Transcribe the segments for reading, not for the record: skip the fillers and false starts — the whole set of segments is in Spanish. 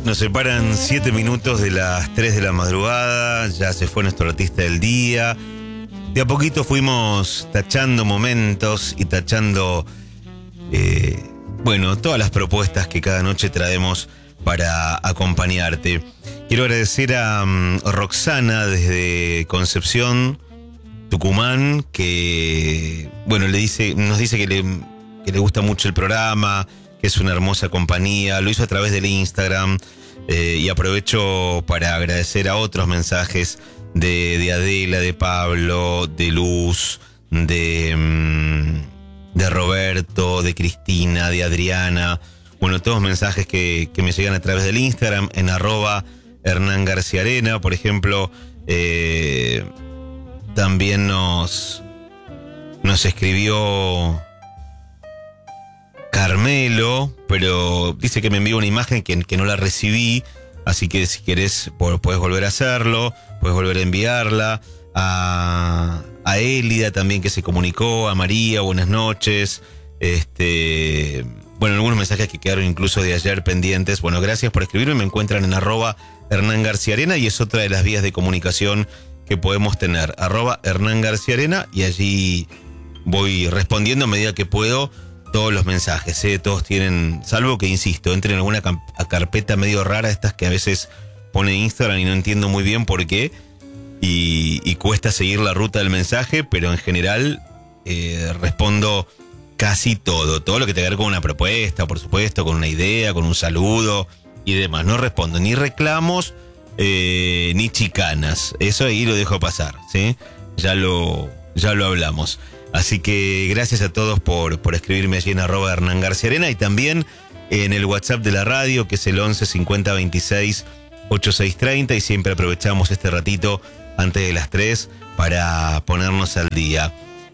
Nos separan 7 minutos de las 3 de la madrugada, ya se fue nuestro artista del día. De a poquito fuimos tachando momentos y tachando, todas las propuestas que cada noche traemos para acompañarte. Quiero agradecer a Roxana desde Concepción, Tucumán, que nos dice que le gusta mucho el programa, que es una hermosa compañía. Lo hizo a través del Instagram, y aprovecho para agradecer a otros mensajes de Adela, de Pablo, de Luz, de Roberto, de Cristina, de Adriana. Bueno, todos mensajes que me llegan a través del Instagram en @HernánGarciaArena. Por ejemplo, también nos escribió Carmelo, pero dice que me envió una imagen que no la recibí, así que si querés puedes volver a hacerlo, puedes volver a enviarla. A Élida también, que se comunicó, a María, buenas noches. Algunos mensajes que quedaron incluso de ayer pendientes. Bueno, gracias por escribirme. Me encuentran en @HernánGarciaArena y es otra de las vías de comunicación que podemos tener, @HernánGarciaArena, y allí voy respondiendo a medida que puedo todos los mensajes, todos tienen, salvo que, insisto, entren en alguna carpeta medio rara, estas que a veces pone Instagram y no entiendo muy bien por qué, y cuesta seguir la ruta del mensaje, pero en general respondo casi todo lo que tenga que ver con una propuesta, por supuesto, con una idea, con un saludo y demás. No respondo ni reclamos ni chicanas, eso ahí lo dejo pasar, ¿sí? Ya lo hablamos. Así que gracias a todos por escribirme allí en @HernánGarciaArena y también en el WhatsApp de la radio, que es el 11 50 26 8630, y siempre aprovechamos este ratito antes de las 3 para ponernos al día.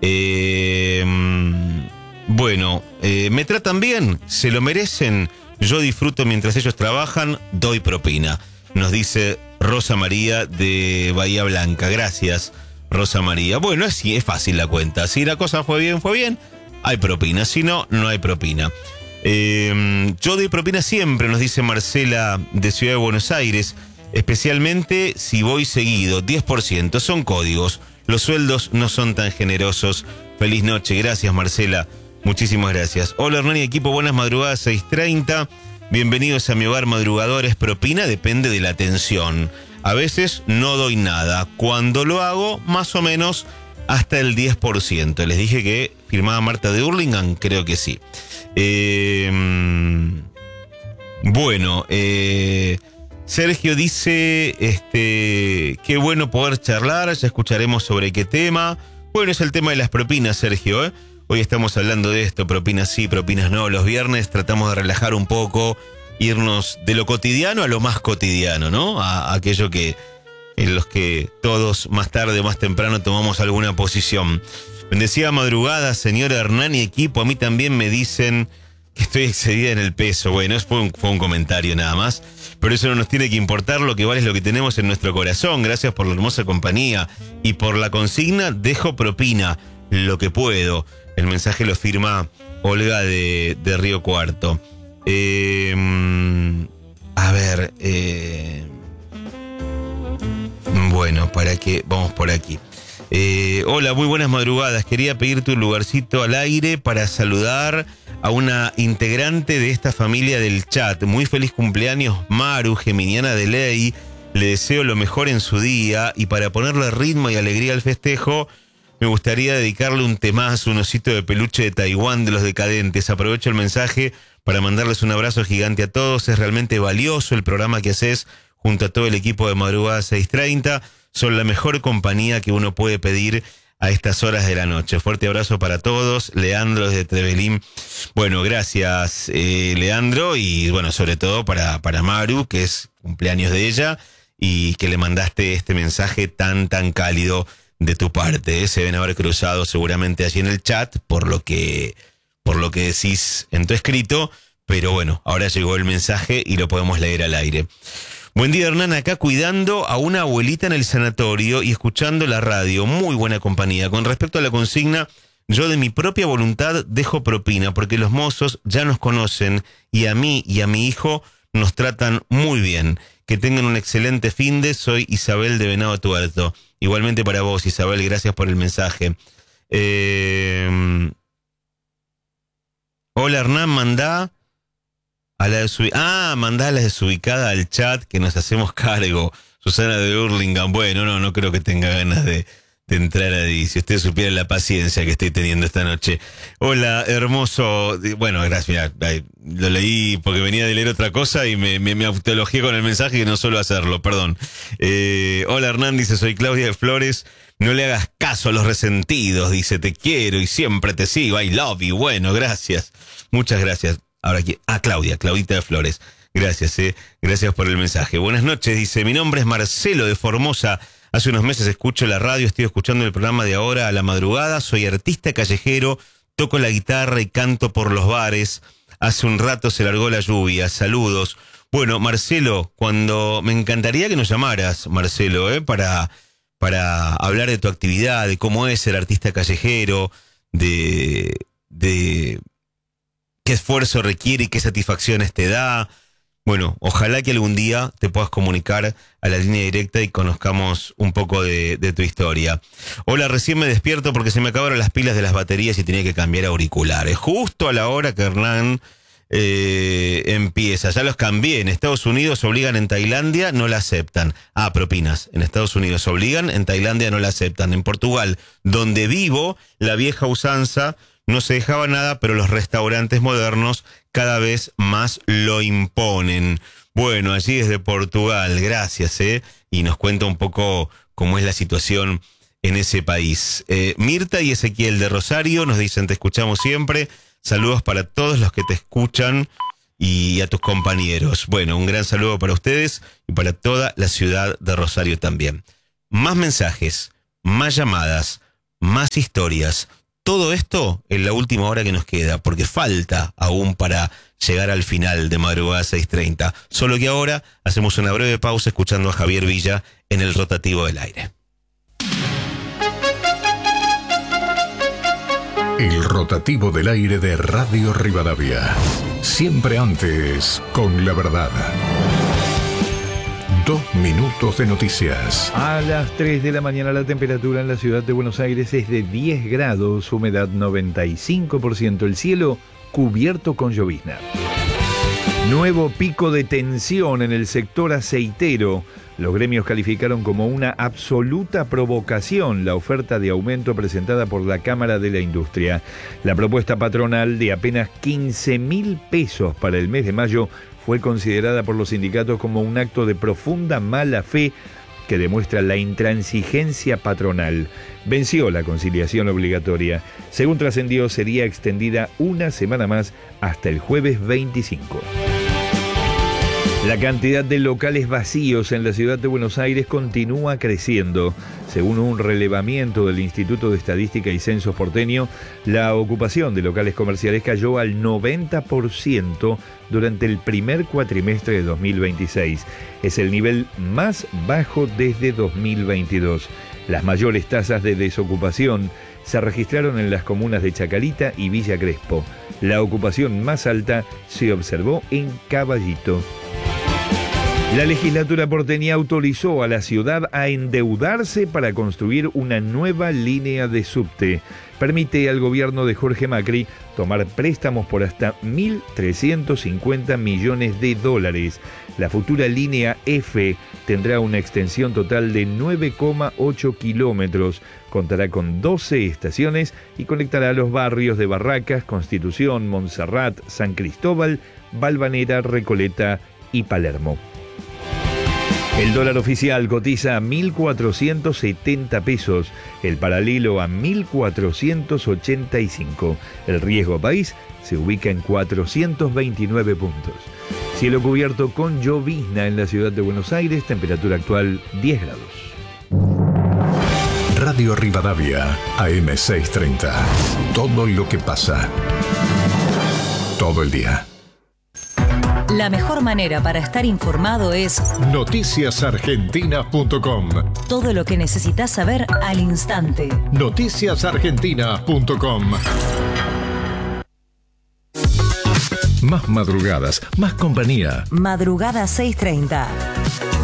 Me tratan bien, se lo merecen, yo disfruto mientras ellos trabajan, doy propina, nos dice Rosa María de Bahía Blanca. Gracias, Rosa María. Bueno, es fácil la cuenta. Si la cosa fue bien, hay propina. Si no, no hay propina. Yo doy propina siempre, nos dice Marcela de Ciudad de Buenos Aires, especialmente si voy seguido, 10%, son códigos. Los sueldos no son tan generosos. Feliz noche, gracias Marcela, muchísimas gracias. Hola Hernán y equipo, buenas madrugadas, 6:30. Bienvenidos a mi hogar madrugadores. Propina depende de la atención. A veces no doy nada. Cuando lo hago, más o menos hasta el 10%. Les dije que firmaba Marta de Hurlingham, creo que sí. Sergio dice, qué bueno poder charlar, ya escucharemos sobre qué tema. Bueno, es el tema de las propinas, Sergio, Hoy estamos hablando de esto, propinas sí, propinas no. Los viernes tratamos de relajar un poco, irnos de lo cotidiano a lo más cotidiano, ¿no? A aquello en los que todos más tarde o más temprano tomamos alguna posición. Bendecida madrugada, señor Hernán y equipo. A mí también me dicen que estoy excedida en el peso. Bueno, fue un comentario nada más, pero eso no nos tiene que importar. Lo que vale es lo que tenemos en nuestro corazón. Gracias por la hermosa compañía y por la consigna. Dejo propina, lo que puedo. El mensaje lo firma Olga de Río Cuarto. ¿Para qué? Vamos por aquí. Hola, muy buenas madrugadas. Quería pedirte un lugarcito al aire para saludar a una integrante de esta familia del chat. Muy feliz cumpleaños, Maru, geminiana de ley. Le deseo lo mejor en su día, y para ponerle ritmo y alegría al festejo, me gustaría dedicarle un temazo, un osito de peluche de Taiwán de los Decadentes. Aprovecho el mensaje para mandarles un abrazo gigante a todos. Es realmente valioso el programa que haces junto a todo el equipo de Madrugada 630. Son la mejor compañía que uno puede pedir a estas horas de la noche. Fuerte abrazo para todos. Leandro desde Trevelín. Bueno, gracias, Leandro, y bueno, sobre todo para Maru, que es cumpleaños de ella, y que le mandaste este mensaje tan cálido de tu parte. Se deben haber cruzado seguramente allí en el chat por lo que decís en tu escrito, pero bueno, ahora llegó el mensaje y lo podemos leer al aire. Buen día, Hernán, acá cuidando a una abuelita en el sanatorio y escuchando la radio. Muy buena compañía. Con respecto a la consigna, yo de mi propia voluntad dejo propina porque los mozos ya nos conocen y a mí y a mi hijo nos tratan muy bien. Que tengan un excelente finde. Soy Isabel de Venado Tuerto. Igualmente para vos, Isabel, gracias por el mensaje. Hola Hernán, mandá a la desubicada al chat que nos hacemos cargo. Susana de Hurlingham. Bueno, no creo que tenga ganas de entrar ahí. Si usted supiera la paciencia que estoy teniendo esta noche. Hola, hermoso. Bueno, gracias. Mira, lo leí porque venía de leer otra cosa y me autoelogié con el mensaje que no suelo hacerlo, perdón. Hola Hernán, dice, soy Claudia de Flores. No le hagas caso a los resentidos, dice, te quiero y siempre te sigo, I love you. Bueno, gracias. Muchas gracias. Ahora aquí, Claudita de Flores. Gracias, gracias por el mensaje. Buenas noches, dice, mi nombre es Marcelo de Formosa. Hace unos meses escucho la radio, estoy escuchando el programa de Ahora a la Madrugada. Soy artista callejero, toco la guitarra y canto por los bares. Hace un rato se largó la lluvia. Saludos. Bueno, Marcelo, me encantaría que nos llamaras, Marcelo, para hablar de tu actividad, de cómo es ser artista callejero, de qué esfuerzo requiere y qué satisfacciones te da. Bueno, ojalá que algún día te puedas comunicar a la línea directa y conozcamos un poco de tu historia. Hola, recién me despierto porque se me acabaron las pilas de las baterías y tenía que cambiar auriculares. Justo a la hora que Hernán empieza. Ya los cambié. En Estados Unidos obligan, en Tailandia no la aceptan. Propinas. En Estados Unidos obligan, en Tailandia no la aceptan. En Portugal, donde vivo, la vieja usanza no se dejaba nada, pero los restaurantes modernos cada vez más lo imponen. Bueno, allí desde Portugal, gracias, y nos cuenta un poco cómo es la situación en ese país. Mirta y Ezequiel de Rosario nos dicen, te escuchamos siempre. Saludos para todos los que te escuchan y a tus compañeros. Bueno, un gran saludo para ustedes y para toda la ciudad de Rosario también. Más mensajes, más llamadas, más historias. Todo esto en la última hora que nos queda, porque falta aún para llegar al final de Madrugada 6:30. Solo que ahora hacemos una breve pausa escuchando a Javier Villa en el Rotativo del Aire. El Rotativo del Aire de Radio Rivadavia. Siempre antes con la verdad. 2 minutos de noticias. A las 3 de la mañana la temperatura en la ciudad de Buenos Aires es de 10 grados, humedad 95%, el cielo cubierto con llovizna. Nuevo pico de tensión en el sector aceitero. Los gremios calificaron como una absoluta provocación la oferta de aumento presentada por la Cámara de la Industria. La propuesta patronal de apenas 15.000 pesos para el mes de mayo fue considerada por los sindicatos como un acto de profunda mala fe que demuestra la intransigencia patronal. Venció la conciliación obligatoria. Según trascendió, sería extendida una semana más hasta el jueves 25. La cantidad de locales vacíos en la ciudad de Buenos Aires continúa creciendo. Según un relevamiento del Instituto de Estadística y Censos porteño, la ocupación de locales comerciales cayó al 90% durante el primer cuatrimestre de 2026. Es el nivel más bajo desde 2022. Las mayores tasas de desocupación se registraron en las comunas de Chacarita y Villa Crespo. La ocupación más alta se observó en Caballito. La legislatura porteña autorizó a la ciudad a endeudarse para construir una nueva línea de subte. Permite al gobierno de Jorge Macri tomar préstamos por hasta 1.350 millones de dólares. La futura línea F tendrá una extensión total de 9,8 kilómetros. Contará con 12 estaciones y conectará los barrios de Barracas, Constitución, Montserrat, San Cristóbal, Valvanera, Recoleta y Palermo. El dólar oficial cotiza a 1.470 pesos, el paralelo a 1.485. El riesgo país se ubica en 429 puntos. Cielo cubierto con llovizna en la ciudad de Buenos Aires, temperatura actual 10 grados. Radio Rivadavia, AM 630. Todo lo que pasa. Todo el día. La mejor manera para estar informado es noticiasargentina.com. Todo lo que necesitas saber al instante. Noticiasargentina.com. Más madrugadas, más compañía. Madrugada 6:30.